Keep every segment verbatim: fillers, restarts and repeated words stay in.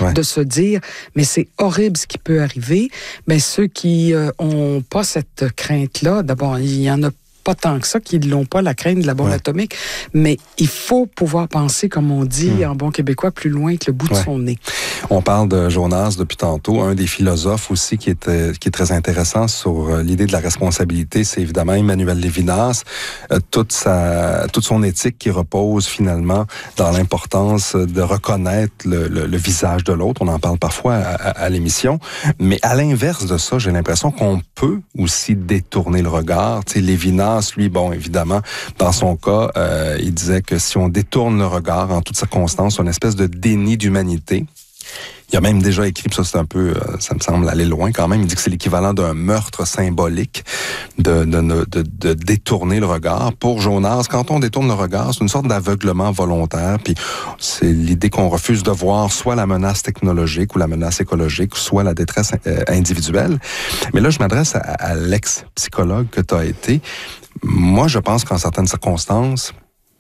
ouais. de se dire, mais c'est horrible ce qui peut arriver. Mais ceux qui euh, ont pas cette crainte-là, d'abord, il y en a pas tant que ça qui ne l'ont pas, la crainte de la bombe ouais. atomique, mais il faut pouvoir penser, comme on dit mmh. en bon québécois, plus loin que le bout ouais. de son nez. On parle de Jonas depuis tantôt, un des philosophes aussi qui est, qui est très intéressant sur l'idée de la responsabilité, c'est évidemment Emmanuel Lévinas, euh, toute, sa, toute son éthique qui repose finalement dans l'importance de reconnaître le, le, le visage de l'autre, on en parle parfois à, à, à l'émission, mais à l'inverse de ça, j'ai l'impression qu'on peut aussi détourner le regard. Tu sais, Lévinas, lui, bon, évidemment, dans son cas, euh, il disait que si on détourne le regard en toutes circonstances, c'est une espèce de déni d'humanité. Il a même déjà écrit, puis ça c'est un peu, euh, ça me semble aller loin quand même, il dit que c'est l'équivalent d'un meurtre symbolique de, de, de, de, de détourner le regard. Pour Jonas, quand on détourne le regard, c'est une sorte d'aveuglement volontaire, puis c'est l'idée qu'on refuse de voir soit la menace technologique ou la menace écologique, soit la détresse euh, individuelle. Mais là, je m'adresse à, à l'ex-psychologue que tu as été. Moi, je pense qu'en certaines circonstances,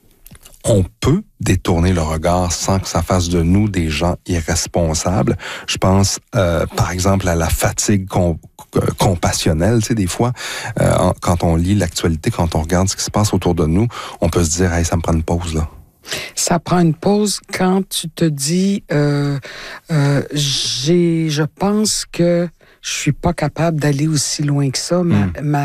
on peut détourner le regard sans que ça fasse de nous des gens irresponsables. Je pense, euh, par exemple, à la fatigue com- compassionnelle. Tu sais, des fois, euh, en, quand on lit l'actualité, quand on regarde ce qui se passe autour de nous, on peut se dire, hey, ça me prend une pause, là. Ça prend une pause quand tu te dis, euh, euh, j'ai, je pense que je suis pas capable d'aller aussi loin que ça. Ma, mm. ma,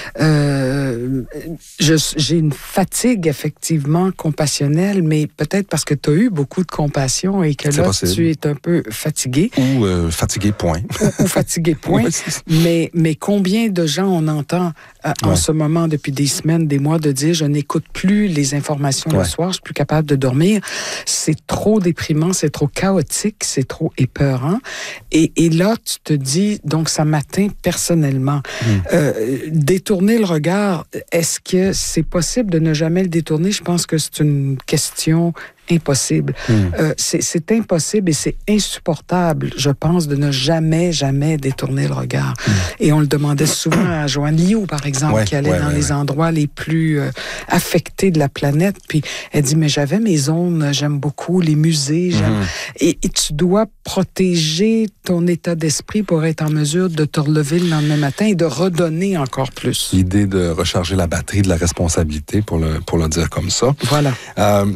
euh, je, j'ai une fatigue effectivement compassionnelle, mais peut-être parce que tu as eu beaucoup de compassion et que c'est là, possible. Tu es un peu fatigué. Ou euh, fatigué, point. ou, ou fatigué, point. Ouais, mais, mais combien de gens on entend euh, en ouais. ce moment, depuis des semaines, des mois, de dire, je n'écoute plus les informations ouais. le soir, je suis plus capable de dormir. C'est trop déprimant, c'est trop chaotique, c'est trop épeurant. Et, et là, tu te dis, donc ça m'atteint personnellement. Mmh. Euh, détourner le regard, est-ce que c'est possible de ne jamais le détourner? Je pense que c'est une question impossible. Mmh. Euh, c'est, c'est impossible et c'est insupportable, je pense, de ne jamais, jamais détourner le regard. Mmh. Et on le demandait souvent à Joanne Liu, par exemple, ouais, qui allait ouais, dans ouais, les ouais. endroits les plus euh, affectés de la planète. Puis elle dit, mais j'avais mes zones, j'aime beaucoup les musées. J'aime... Mmh. Et, et tu dois protéger ton état d'esprit pour être en mesure de te relever le lendemain matin et de redonner encore plus. L'idée de recharger la batterie de la responsabilité, pour le, pour le dire comme ça. Voilà. Euh,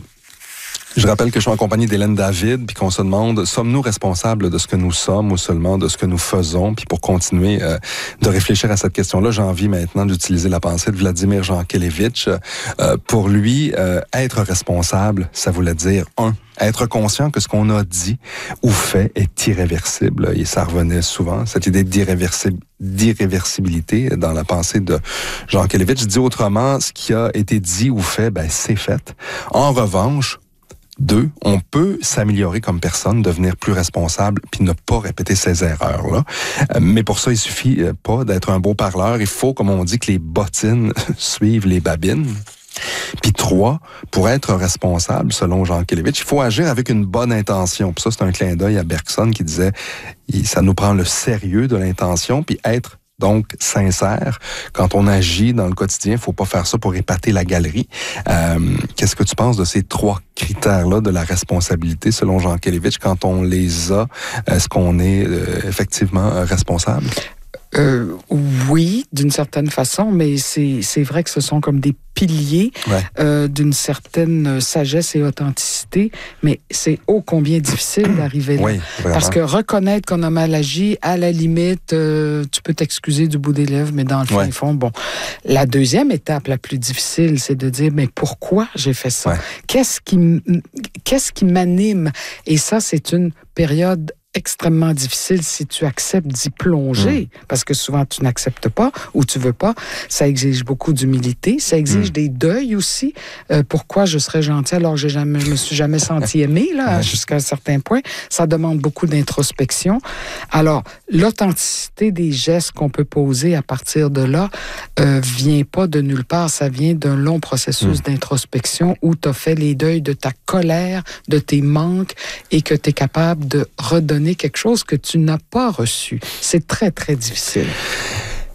Je rappelle que je suis en compagnie d'Hélène David, puis qu'on se demande, sommes-nous responsables de ce que nous sommes ou seulement de ce que nous faisons? Puis pour continuer euh, de réfléchir à cette question-là, j'ai envie maintenant d'utiliser la pensée de Vladimir Jankélévitch. Euh, pour lui, euh, être responsable, ça voulait dire, un, être conscient que ce qu'on a dit ou fait est irréversible. Et ça revenait souvent, cette idée d'irréversible, d'irréversibilité dans la pensée de Jankélévitch. Dit autrement, ce qui a été dit ou fait, ben c'est fait. En revanche, Deux, on peut s'améliorer comme personne, devenir plus responsable, puis ne pas répéter ces erreurs-là. Euh, mais pour ça, il suffit euh, pas d'être un beau parleur. Il faut, comme on dit, que les bottines suivent les babines. Puis trois, pour être responsable, selon Jankélévitch, il faut agir avec une bonne intention. Puis ça, c'est un clin d'œil à Bergson qui disait, ça nous prend le sérieux de l'intention, puis être donc sincère. Quand on agit dans le quotidien, il faut pas faire ça pour épater la galerie. Euh, qu'est-ce que tu penses de ces trois critères-là de la responsabilité, selon Jankélévitch? Quand on les a, est-ce qu'on est euh, effectivement responsable? Euh, oui, d'une certaine façon, mais c'est, c'est vrai que ce sont comme des piliers ouais. euh, d'une certaine sagesse et authenticité, mais c'est ô combien difficile d'arriver là. Oui, parce que reconnaître qu'on a mal agi, à la limite, euh, tu peux t'excuser du bout des lèvres, mais dans le ouais. fin fond, bon. La deuxième étape la plus difficile, c'est de dire, mais pourquoi j'ai fait ça? Ouais. Qu'est-ce qui, qu'est-ce qui m'anime? Et ça, c'est une période extrêmement difficile si tu acceptes d'y plonger, mmh. parce que souvent tu n'acceptes pas ou tu veux pas. Ça exige beaucoup d'humilité, ça exige mmh. des deuils aussi. Euh, pourquoi je serais gentil alors que j'ai jamais, je me suis jamais senti aimé là, ouais. jusqu'à un certain point. Ça demande beaucoup d'introspection. Alors, l'authenticité des gestes qu'on peut poser à partir de là euh, vient pas de nulle part. Ça vient d'un long processus mmh. d'introspection où tu as fait les deuils de ta colère, de tes manques et que tu es capable de redonner quelque chose que tu n'as pas reçu. C'est très, très difficile.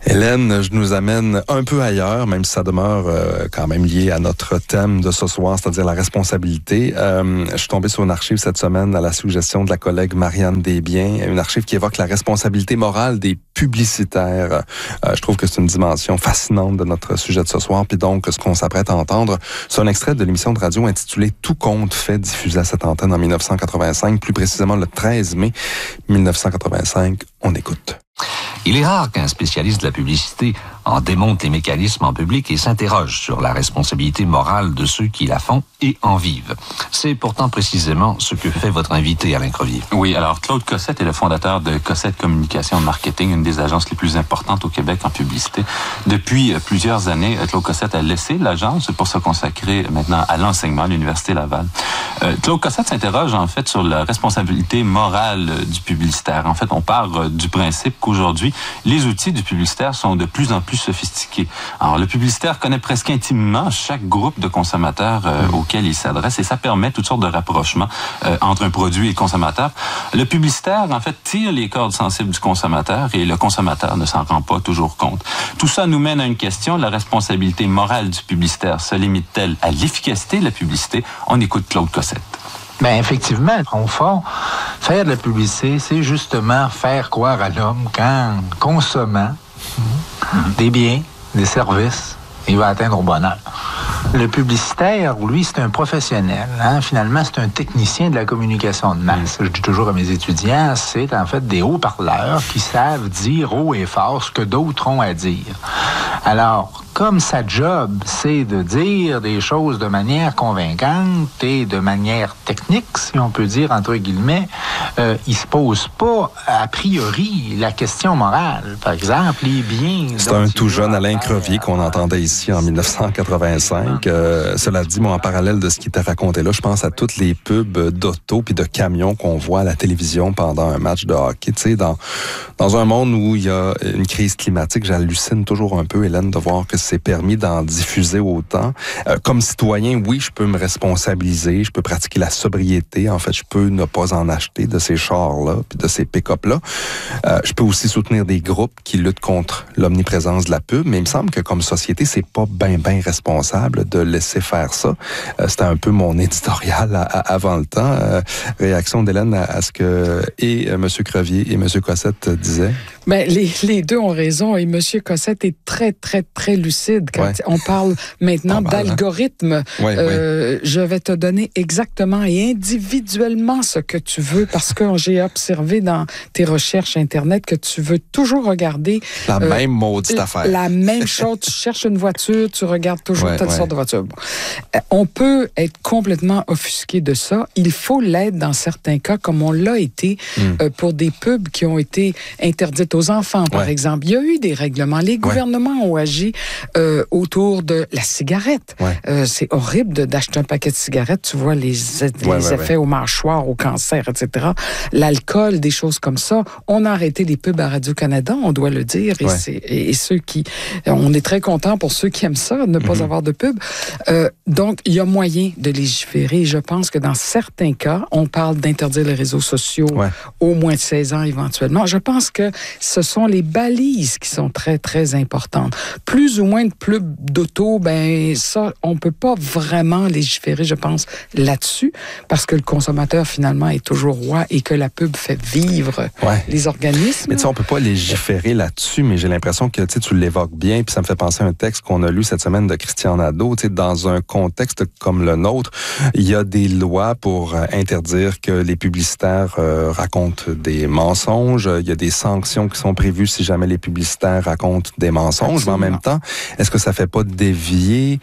Hélène, je nous amène un peu ailleurs, même si ça demeure euh, quand même lié à notre thème de ce soir, c'est-à-dire la responsabilité. Euh, je suis tombé sur une archive cette semaine à la suggestion de la collègue Marianne Desbiens, une archive qui évoque la responsabilité morale des publicitaires. Euh, je trouve que c'est une dimension fascinante de notre sujet de ce soir. Puis donc, ce qu'on s'apprête à entendre, c'est un extrait de l'émission de radio intitulée « Tout compte fait », diffusée à cette antenne en dix-neuf cent quatre-vingt-cinq, plus précisément le treize mai dix-neuf cent quatre-vingt-cinq. On écoute. Il est rare qu'un spécialiste de la publicité en démonte les mécanismes en public et s'interroge sur la responsabilité morale de ceux qui la font et en vivent. C'est pourtant précisément ce que fait votre invité, Alain Crevier. Oui, alors Claude Cossette est le fondateur de Cossette Communication Marketing, une des agences les plus importantes au Québec en publicité. Depuis plusieurs années, Claude Cossette a laissé l'agence pour se consacrer maintenant à l'enseignement à l'Université Laval. Euh, Claude Cossette s'interroge en fait sur la responsabilité morale du publicitaire. En fait, on part du principe qu'aujourd'hui, les outils du publicitaire sont de plus en plus sophistiqués. Alors, le publicitaire connaît presque intimement chaque groupe de consommateurs euh, auquel il s'adresse et ça permet toutes sortes de rapprochements euh, entre un produit et le consommateur. Le publicitaire, en fait, tire les cordes sensibles du consommateur et le consommateur ne s'en rend pas toujours compte. Tout ça nous mène à une question, la responsabilité morale du publicitaire se limite-t-elle à l'efficacité de la publicité? On écoute Claude Cossette. Bien, effectivement, au fond, faire de la publicité, c'est justement faire croire à l'homme qu'en consommant mm-hmm. des biens, des services, il va atteindre au bonheur. Le publicitaire, lui, c'est un professionnel. Hein? Finalement, c'est un technicien de la communication de masse. Je dis toujours à mes étudiants, c'est en fait des haut-parleurs qui savent dire haut et fort ce que d'autres ont à dire. Alors, comme sa job, c'est de dire des choses de manière convaincante et de manière technique, si on peut dire, entre guillemets, euh, il se pose pas, a priori, la question morale. Par exemple, les biens... C'est un tout jeune Alain Crevier qu'on entendait ici en dix-neuf cent quatre-vingt-cinq. Euh, cela dit, moi, en parallèle de ce qui t'a raconté là, je pense à toutes les pubs d'auto puis de camions qu'on voit à la télévision pendant un match de hockey. Tu sais, dans, dans un monde où il y a une crise climatique, j'hallucine toujours un peu, Hélène, de voir que c'est permis d'en diffuser autant. Euh, comme citoyen, oui, je peux me responsabiliser, je peux pratiquer la sobriété. En fait, je peux ne pas en acheter de ces chars-là puis de ces pick-up-là. Euh, je peux aussi soutenir des groupes qui luttent contre l'omniprésence de la pub, mais il me semble que comme société, c'est pas bien, bien responsable de laisser faire ça. Euh, c'était un peu mon éditorial à, à, avant le temps. Euh, réaction d'Hélène à, à ce que et euh, M. Crevier et M. Cossette disaient? Ben, les, les deux ont raison et M. Cossette est très, très, très lucide quand ouais. on parle maintenant d'algorithme. Hein? Ouais, euh, ouais. Je vais te donner exactement et individuellement ce que tu veux parce que j'ai observé dans tes recherches Internet que tu veux toujours regarder... La euh, même maudite affaire. La même chose. Tu cherches une voiture, tu regardes toujours ouais, toutes ouais. sortes de voitures. Bon. On peut être complètement offusqué de ça. Il faut l'être dans certains cas, comme on l'a été mm. euh, pour des pubs qui ont été interdites aux enfants, par ouais. exemple. Il y a eu des règlements. Les gouvernements ouais. ont agi euh, autour de la cigarette. Ouais. Euh, c'est horrible de, d'acheter un paquet de cigarettes. Tu vois les, les ouais, effets ouais. au mâchoire, au cancer, et cetera. L'alcool, des choses comme ça. On a arrêté les pubs à Radio-Canada, on doit le dire. Et, ouais. c'est, et, et ceux qui... On est très contents pour ceux qui aiment ça, ne pas mm-hmm. avoir de pub. Euh, donc, il y a moyen de légiférer. Je pense que dans certains cas, on parle d'interdire les réseaux sociaux ouais. au moins de seize ans éventuellement. Je pense que ce sont les balises qui sont très, très importantes. Plus ou moins de pubs d'auto, ben ça, on peut pas vraiment légiférer, je pense, là-dessus, parce que le consommateur, finalement, est toujours roi et que la pub fait vivre ouais. les organismes. Mais tu sais, on peut pas légiférer là-dessus, mais j'ai l'impression que tu l'évoques bien, puis ça me fait penser à un texte qu'on a lu cette semaine de Christian Nadeau. Tu sais, dans un contexte comme le nôtre, il y a des lois pour interdire que les publicitaires euh, racontent des mensonges. Il y a des sanctions qui sont prévues si jamais les publicitaires racontent des mensonges. Absolument. Mais en même temps, est-ce que ça fait pas dévier,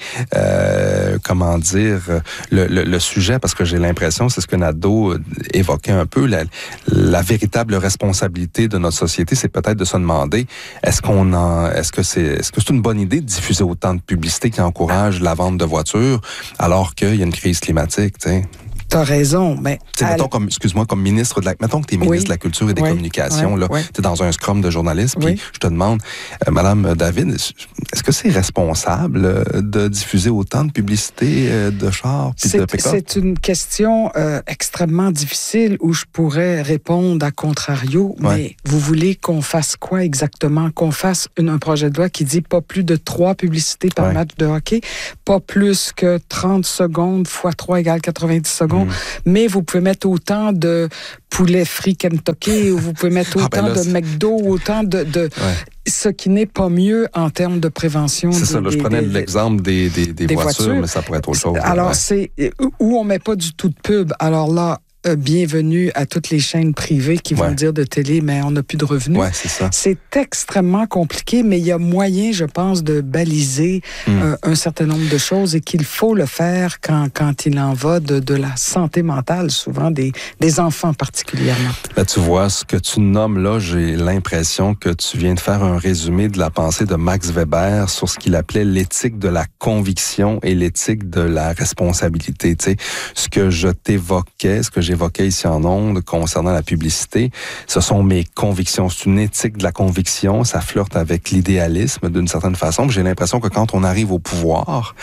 euh, comment dire, le, le, le sujet? Parce que j'ai l'impression, c'est ce que Nadeau évoquait un peu, la, la véritable responsabilité de notre société, c'est peut-être de se demander, est-ce qu'on en, est-ce que c'est, est-ce que c'est une bonne idée de diffuser autant de publicité qui encourage la vente de voitures alors qu'il y a une crise climatique, tu sais? T'as raison, mais... T'sais, mettons, comme, excuse-moi, comme ministre de la... Mettons que t'es ministre oui. de la Culture et des oui. Communications, oui. là, oui. t'es dans un scrum de journalistes, puis oui. je te demande, euh, Madame David, est-ce que c'est responsable euh, de diffuser autant de publicité euh, de chars puis de pick-up? C'est une question euh, extrêmement difficile où je pourrais répondre à contrario, ouais. mais vous voulez qu'on fasse quoi exactement? Qu'on fasse une, un projet de loi qui dit pas plus de trois publicités par ouais. match de hockey, pas plus que trente secondes fois trois égale quatre-vingt-dix secondes, mmh. mais vous pouvez mettre autant de poulet frit Kentucky ou vous pouvez mettre autant ah ben là, de McDo, autant de... de ouais. Ce qui n'est pas mieux en termes de prévention. C'est des, ça, là, je prenais des, l'exemple des, des, des, des voitures, voitures, mais ça pourrait être autre chose. Alors, ouais. c'est où on met pas du tout de pub. Alors là, Euh, bienvenue à toutes les chaînes privées qui vont ouais. dire de télé, mais on n'a plus de revenus. Ouais, c'est ça. C'est extrêmement compliqué, mais il y a moyen, je pense, de baliser mm. euh, un certain nombre de choses et qu'il faut le faire quand, quand il en va de, de la santé mentale, souvent des, des enfants particulièrement. Là, tu vois, ce que tu nommes là, j'ai l'impression que tu viens de faire un résumé de la pensée de Max Weber sur ce qu'il appelait l'éthique de la conviction et l'éthique de la responsabilité. Tu sais, ce que je t'évoquais, ce que j'ai évoquais ici en ondes concernant la publicité, ce sont mes convictions. C'est une éthique de la conviction. Ça flirte avec l'idéalisme d'une certaine façon. J'ai l'impression que quand on arrive au pouvoir,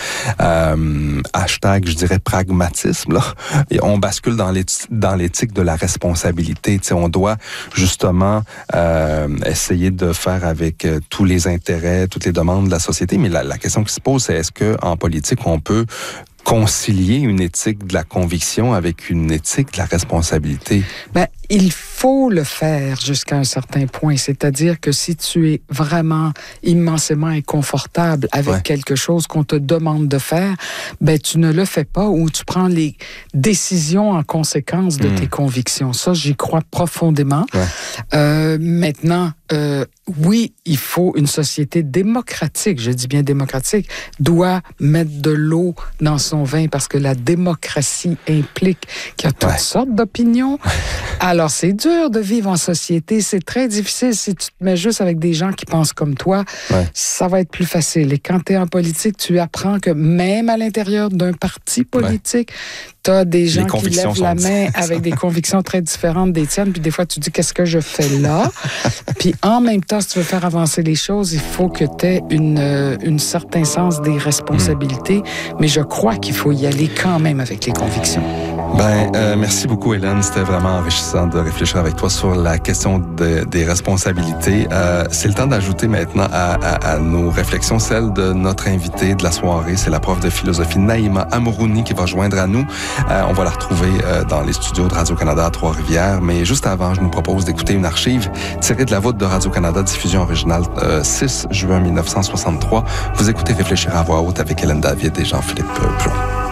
euh, hashtag, je dirais pragmatisme, là, et on bascule dans l'éthique, dans l'éthique de la responsabilité. Tu sais, on doit justement euh, essayer de faire avec euh, tous les intérêts, toutes les demandes de la société. Mais la, la question qui se pose, c'est est-ce qu'en politique, on peut concilier une éthique de la conviction avec une éthique de la responsabilité? Ben, il faut le faire jusqu'à un certain point. C'est-à-dire que si tu es vraiment immensément inconfortable avec ouais. quelque chose qu'on te demande de faire, ben, tu ne le fais pas ou tu prends les décisions en conséquence de mmh. tes convictions. Ça, j'y crois profondément. Ouais. Euh, maintenant, euh, oui, il faut une société démocratique, je dis bien démocratique, doit mettre de l'eau dans son vin parce que la démocratie implique qu'il y a toutes ouais. sortes d'opinions. Alors, c'est dur de vivre en société. C'est très difficile si tu te mets juste avec des gens qui pensent comme toi. Ouais. Ça va être plus facile. Et quand tu es en politique, tu apprends que même à l'intérieur d'un parti politique, ouais. tu as des gens qui lèvent la main avec des convictions très différentes des tiennes. Puis des fois, tu dis, qu'est-ce que je fais là? Puis en même temps, si tu veux faire avancer les choses, il faut que tu aies une, euh, une certain sens des responsabilités. Mmh. Mais je crois qu'il faut y aller quand même avec les convictions. Ben, euh, merci beaucoup, Hélène. C'était vraiment enrichissant de réfléchir avec toi sur la question de, des responsabilités. Euh, c'est le temps d'ajouter maintenant à, à, à nos réflexions celle de notre invitée de la soirée. C'est la prof de philosophie Naïma Amourouni qui va joindre à nous. Euh, on va la retrouver euh, dans les studios de Radio-Canada à Trois-Rivières. Mais juste avant, je nous propose d'écouter une archive tirée de la voûte de Radio-Canada, diffusion originale euh, six juin mille neuf cent soixante-trois. Vous écoutez Réfléchir à voix haute avec Hélène David et Jean-Philippe Plon.